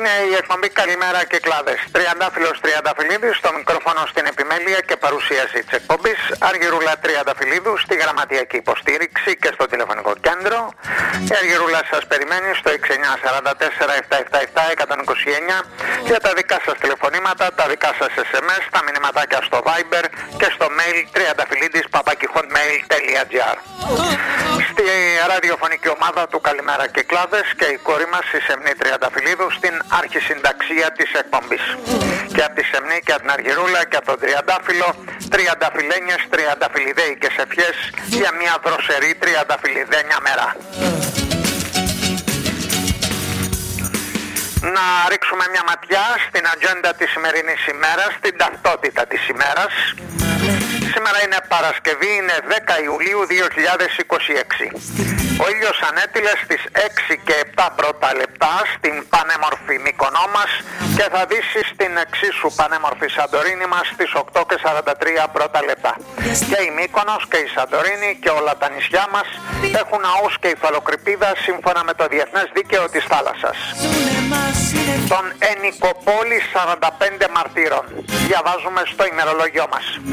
Είναι η εκπομπή Καλημέρα Κυκλάδες. Τριαντάφυλλος Τριανταφυλλίδης στο μικρόφωνο στην επιμέλεια και παρουσίαση της εκπομπής. Αργυρούλα Τριανταφυλλίδου στη γραμματιακή υποστήριξη και στο τηλεφωνικό κέντρο. Η Αργυρούλα σας περιμένει στο 6944-777-129 για τα δικά σας τηλεφωνήματα, τα δικά σας SMS, τα μηνυματάκια στο Viber και στο mail triandafυλλίδης@hotmail.gr. Στη ραδιοφωνική ομάδα του Καλημέρα Κυκλάδες και η κόρη μας η Σεμνή Τριανταφυλλίδου στην αρχισυνταξία της εκπομπής. Και από τη Σεμνή και από την Αργυρούλα και από τον Τριαντάφυλλο, τριανταφυλλένιες, τριανταφυλλιδέικες ευχές για μια δροσερή τριανταφυλλιδένια μέρα. Να ρίξουμε μια ματιά στην ατζέντα της σημερινής ημέρας, στην ταυτότητα της ημέρας. Σήμερα είναι Παρασκευή, είναι 10 Ιουλίου 2026. Ο ήλιος ανέτειλε στις 6 και 7 πρώτα λεπτά στην πανέμορφη Μύκονό μας και θα δύσει στην εξίσου πανέμορφη Σαντορίνη μας στις 8 και 43 πρώτα λεπτά. Και η Μύκονος και η Σαντορίνη και όλα τα νησιά μας έχουν ναούς και υφαλοκρηπίδα σύμφωνα με το Διεθνές Δίκαιο της Θάλασσας. Τον Ενικοπόλη 45 μαρτύρων. Διαβάζουμε στο ημερολόγιο μας.